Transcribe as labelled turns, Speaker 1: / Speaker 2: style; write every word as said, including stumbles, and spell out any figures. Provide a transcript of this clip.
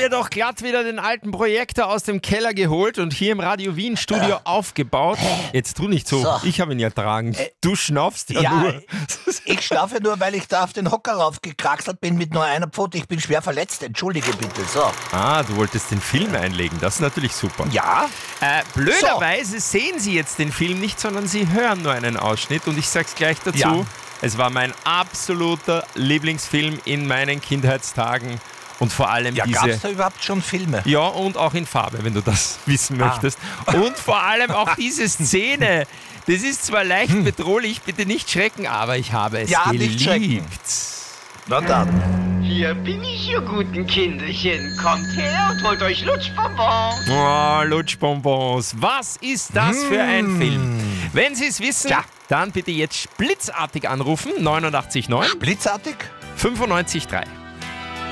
Speaker 1: wir doch glatt wieder den alten Projektor aus dem Keller geholt und hier im Radio Wien Studio aufgebaut. Jetzt tu nicht so,
Speaker 2: So.
Speaker 1: ich habe ihn ja tragen. Du schnaufst ja,
Speaker 2: Ja,
Speaker 1: nur.
Speaker 2: ich schlafe nur, weil ich da auf den Hocker raufgekraxelt bin mit nur einer Pfote. Ich bin schwer verletzt, entschuldige bitte. So.
Speaker 1: Ah, du wolltest den Film einlegen, das ist natürlich super.
Speaker 2: Ja?
Speaker 1: Äh, blöderweise sehen Sie jetzt den Film nicht, sondern Sie hören nur einen Ausschnitt und ich sag's gleich dazu.
Speaker 2: Ja.
Speaker 1: Es war mein absoluter Lieblingsfilm in meinen Kindheitstagen und vor allem
Speaker 2: Ja,
Speaker 1: diese...
Speaker 2: gab's da überhaupt schon Filme?
Speaker 1: Ja, und auch in Farbe, wenn du das wissen
Speaker 2: Ah.
Speaker 1: möchtest. Und vor allem auch diese Szene. Das ist zwar leicht bedrohlich, bitte nicht schrecken, aber ich habe es
Speaker 2: Ja, nicht schrecken.
Speaker 1: geliebt.
Speaker 2: Na dann.
Speaker 3: Hier bin ich, ihr guten Kinderchen. Kommt her und holt euch Lutschbonbons.
Speaker 1: Oh, Lutschbonbons. Was ist das für ein Film? Wenn Sie es wissen,
Speaker 2: Tja.
Speaker 1: dann bitte jetzt blitzartig anrufen. neunundachtzig neun
Speaker 2: Blitzartig?
Speaker 1: fünfundneunzig drei.